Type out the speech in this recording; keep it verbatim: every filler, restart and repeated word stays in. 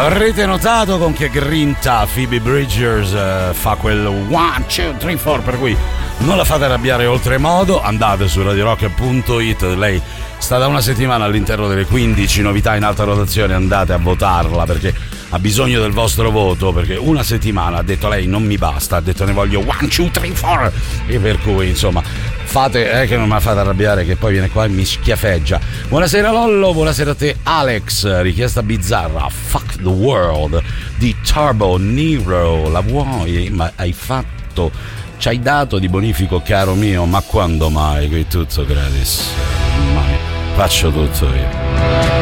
Avrete notato con che grinta Phoebe Bridgers uh, fa quel one, two, three, four, per cui non la fate arrabbiare oltremodo. Andate su radio rock punto it, lei sta da una settimana all'interno delle quindici novità in alta rotazione, andate a votarla perché ha bisogno del vostro voto, perché una settimana ha detto lei non mi basta, ha detto ne voglio one, two, three, four, e per cui insomma fate eh, che non me la fate arrabbiare, che poi viene qua e mi schiaffeggia. Buonasera Lollo, buonasera a te Alex, richiesta bizzarra, Fuck the World di Turbo Nero, la vuoi? Ma hai fatto, ci hai dato di bonifico caro mio, ma quando mai? Qui tutto gratis, mai, faccio tutto io.